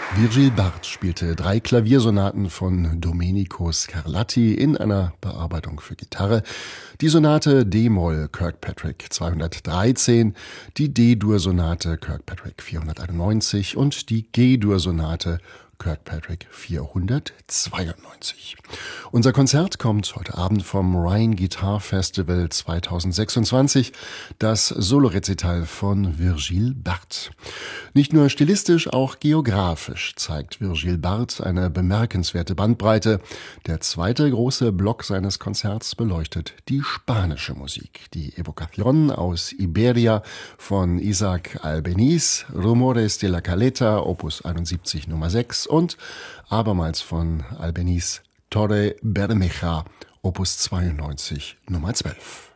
Virgil Barth spielte 3 Klaviersonaten von Domenico Scarlatti in einer Bearbeitung für Gitarre. Die Sonate D-Moll Kirkpatrick 213, die D-Dur-Sonate Kirkpatrick 491 und die G-Dur-Sonate Kirkpatrick 492. Unser Konzert kommt heute Abend vom Rhine Guitar Festival 2026, das Solorezital von Virgil Barth. Nicht nur stilistisch, auch geografisch zeigt Virgil Barth eine bemerkenswerte Bandbreite. Der zweite große Block seines Konzerts beleuchtet die spanische Musik. Die Evocación aus Iberia von Isaac Albéniz, Rumores de la Caleta, Opus 71 Nummer 6 und abermals von Albéniz Torre Bermeja, Opus 92 Nummer 12.